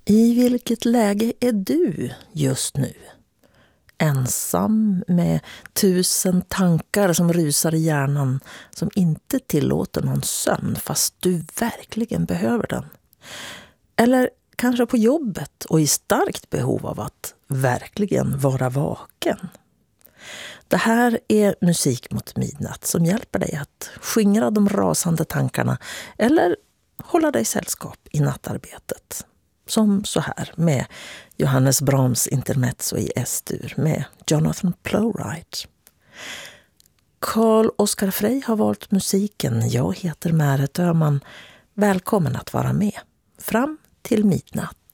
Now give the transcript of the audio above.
I vilket läge är du just nu? Ensam med 1000 tankar som rusar i hjärnan som inte tillåter någon sömn fast du verkligen behöver den. Eller kanske på jobbet och i starkt behov av att verkligen vara vaken. Det här är Musik mot midnatt som hjälper dig att skingra de rasande tankarna eller hålla dig sällskap i nattarbetet. Som så här med Johannes Brahms intermezzo i S-dur med Jonathan Plowright. Carl Oskar Frey har valt musiken. Jag heter Märet Öhman. Välkommen att vara med. Fram till midnatt.